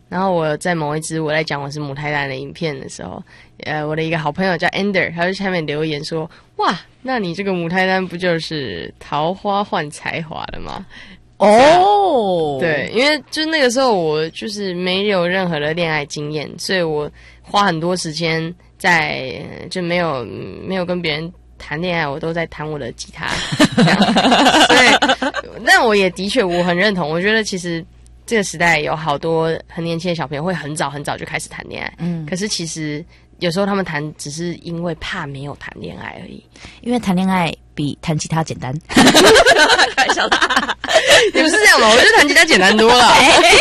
然后我在某一支我在讲我是母胎单的影片的时候，我的一个好朋友叫 Ender， 他就下面留言说，哇，那你这个母胎单不就是桃花换才华的吗？哦，对，因为就那个时候我就是没有任何的恋爱经验，所以我花很多时间在就没有跟别人谈恋爱，我都在弹我的吉他，这样。所以，但我也的确我很认同，我觉得其实这个时代有好多很年轻的小朋友会很早就开始谈恋爱，可是其实有时候他们谈只是因为怕没有谈恋爱而已， 因为谈恋爱比弹吉他简单。 开玩笑的，也不是这样嘛，我觉得弹吉他简单多了。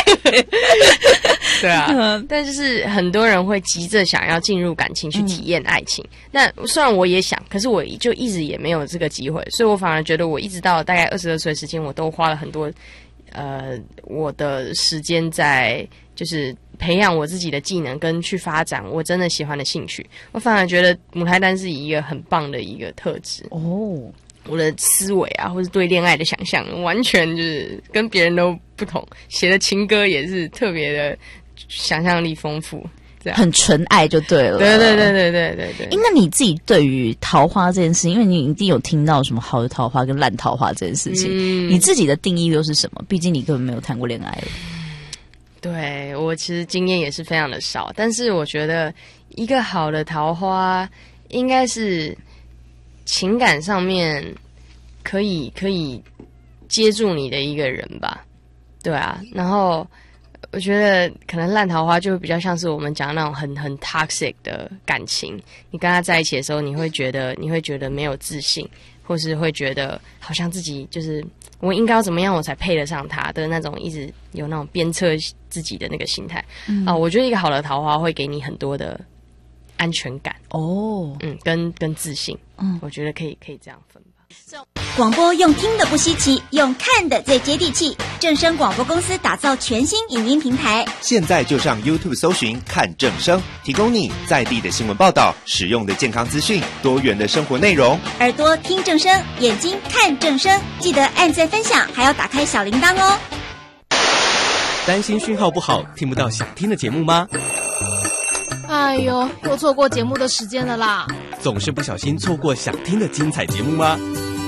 对啊，但就是很多人会急着想要进入感情去体验爱情。那虽然我也想，可是我就一直也没有这个机会，所以我反而觉得我一直到大概22岁的时间，我都花了很多我的时间在就是培养我自己的技能跟去发展我真的喜欢的兴趣。我反而觉得母胎单是一个很棒的一个特质哦。我的思维啊，或是对恋爱的想象，完全就是跟别人都不同。写的情歌也是特别的想象力丰富，这样很纯爱就对了。 对。 那你自己对于桃花这件事，因为你一定有听到什么好的桃花跟烂桃花这件事情，你自己的定义又是什么？毕竟你根本没有谈过恋爱了。 对，我其实经验也是非常的少，但是我觉得一个好的桃花应该是情感上面可以接住你的一个人吧，对啊。然后我觉得可能烂桃花就会比较像是我们讲的那种很 toxic 的感情，你跟他在一起的时候，你会觉得没有自信，或是会觉得好像自己就是我应该要怎么样我才配得上他的那种，一直有那种鞭策自己的那个心态我觉得一个好的桃花会给你很多的安全感哦，跟自信，我觉得可以这样分吧。 广播用听的不稀奇，用看的最接地气。正声广播公司打造全新影音平台， 现在就上 YouTube 搜寻看正声，提供你在地的新闻报道、实用的健康资讯、多元的生活内容。 耳朵听正声，眼睛看正声，记得按赞分享，还要打开小铃铛哦。 担心讯号不好，听不到想听的节目吗？ 哎呦，又错过节目的时间了啦！ 总是不小心错过想听的精彩节目吗？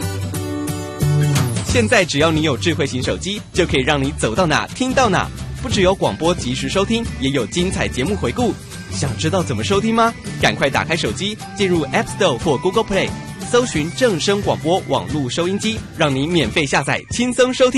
现在只要你有智慧型手机，就可以让你走到哪听到哪。不只有广播及时收听，也有精彩节目回顾。想知道怎么收听吗？赶快打开手机，进入 App Store 或 Google Play， 搜寻正声广播网络收音机，让你免费下载，轻松收听。